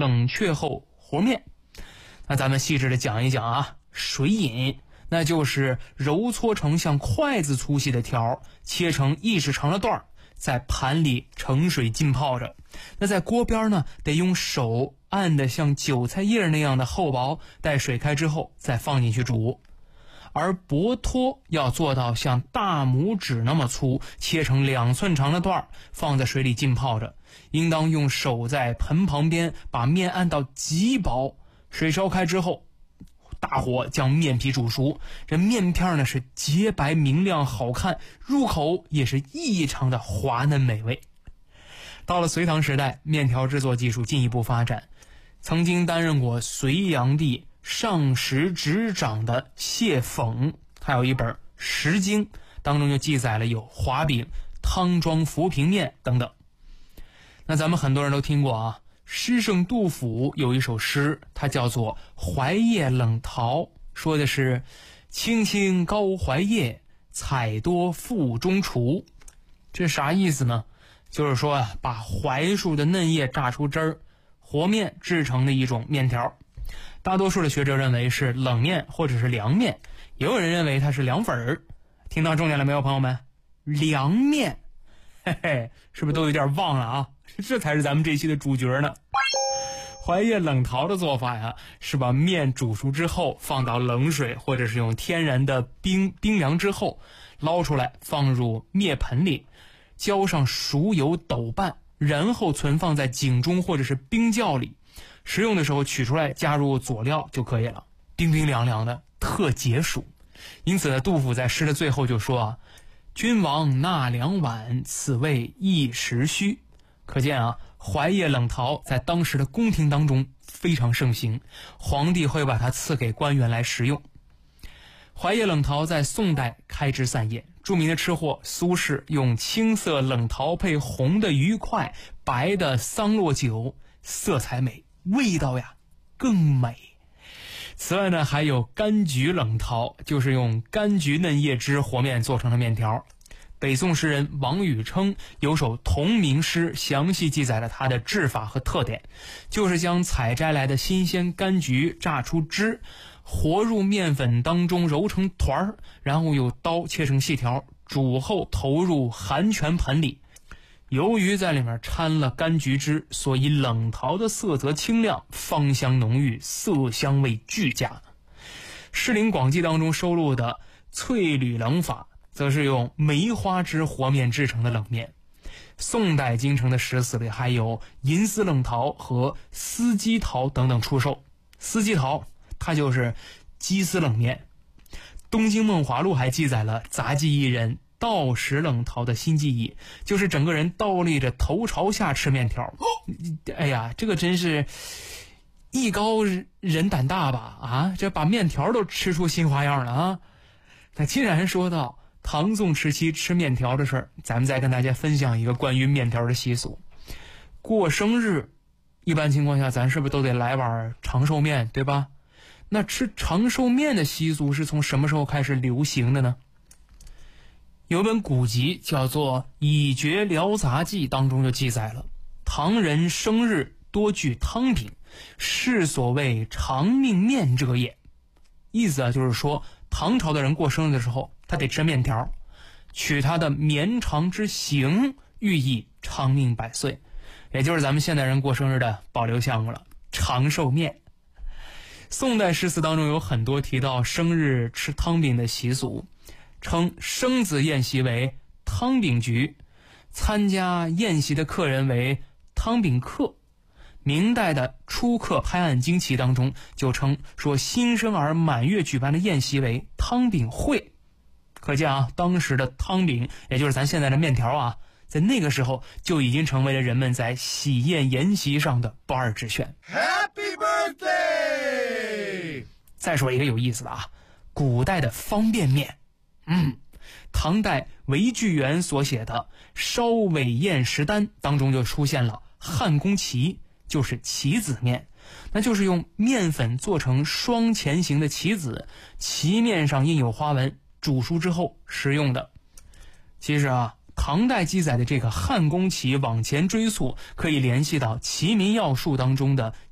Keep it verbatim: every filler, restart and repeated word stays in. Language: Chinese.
冷却后和面。那咱们细致的讲一讲啊，水饮那就是揉搓成像筷子粗细的条，切成一指长的段儿，在盘里盛水浸泡着。那在锅边呢，得用手按的像韭菜叶那样的厚薄，待水开之后再放进去煮。而薄托要做到像大拇指那么粗，切成两寸长的段儿，放在水里浸泡着。应当用手在盆旁边把面按到极薄，水烧开之后，大火将面皮煮熟，这面片呢是洁白明亮好看，入口也是异常的滑嫩美味。到了隋唐时代，面条制作技术进一步发展，曾经担任过隋炀帝上食执掌的谢讽，他有一本《食经》，当中就记载了有滑饼、汤庄浮萍面等等。那咱们很多人都听过啊，诗圣杜甫有一首诗，它叫做《槐叶冷桃》，说的是青青高槐叶，采多腹中雏。这啥意思呢？就是说啊，把槐树的嫩叶榨出汁儿，和面制成的一种面条。大多数的学者认为是冷面或者是凉面，也有人认为它是凉粉儿。听到重点了没有，朋友们？凉面，嘿嘿，是不是都有点忘了啊？这才是咱们这期的主角呢。槐叶冷桃的做法呀，是把面煮熟之后放到冷水或者是用天然的冰冰凉之后捞出来，放入面盆里，浇上熟油抖拌，然后存放在井中或者是冰窖里。食用的时候取出来加入佐料就可以了，冰冰凉凉的，特解暑。因此呢，杜甫在诗的最后就说啊，君王纳两碗，此谓一时虚。可见啊，槐叶冷桃在当时的宫廷当中非常盛行，皇帝会把它赐给官员来食用。槐叶冷桃在宋代开枝散叶，著名的吃货苏轼用青色冷桃配红的鱼块、白的桑落酒，色彩美，味道呀更美。此外呢，还有柑橘冷桃，就是用柑橘嫩叶汁和面做成的面条。北宋诗人王禹偁有首同名诗，详细记载了它的制法和特点，就是将采摘来的新鲜柑橘榨出汁，和入面粉当中揉成团儿，然后用刀切成细条，煮后投入寒泉盆里。由于在里面掺了柑橘汁，所以冷桃的色泽清亮，芳香浓郁，色香味俱佳。《诗林广记》当中收录的翠缕冷法，则是用梅花汁和面制成的冷面。宋代京城的食肆里还有银丝冷桃和丝鸡桃等等出售。丝鸡桃它就是鸡丝冷面。东京梦华录还记载了杂技艺人倒食冷桃的新技艺，就是整个人倒立着头朝下吃面条。哎呀，这个真是艺高人胆大吧啊，这把面条都吃出新花样了啊。那既然说到唐宋时期吃面条的事儿，咱们再跟大家分享一个关于面条的习俗。过生日一般情况下咱是不是都得来碗长寿面，对吧？那吃长寿面的习俗是从什么时候开始流行的呢？有本古籍叫做《以绝辽杂记》，当中就记载了唐人生日多具汤饼，是所谓长命面者也。意思啊，就是说唐朝的人过生日的时候他得吃面条，取他的绵长之形，寓意长命百岁，也就是咱们现代人过生日的保留项目了，长寿面。宋代诗词当中有很多提到生日吃汤饼的习俗，称生子宴席为汤饼局，参加宴席的客人为汤饼客。明代的初刻拍案惊奇当中就称说新生儿满月举办的宴席为汤饼会。可见啊，当时的汤饼，也就是咱现在的面条啊，在那个时候就已经成为了人们在喜宴筵席上的不二之选。 Happy birthday！ 再说一个有意思的啊，古代的方便面。嗯，唐代韦巨源所写的《烧尾宴食单》当中就出现了汉宫旗，就是棋子面，那就是用面粉做成双前形的棋子，棋面上印有花纹，煮熟之后食用的。其实啊，唐代记载的这个汉宫旗往前追溯，可以联系到《齐民要术》当中的